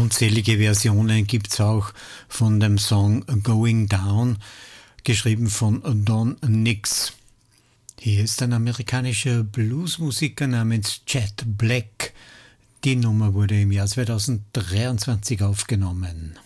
Unzählige Versionen gibt es auch von dem Song Going Down, geschrieben von Don Nix. Hier ist ein amerikanischer Bluesmusiker namens Chet Black. Die Nummer wurde im Jahr 2023 aufgenommen.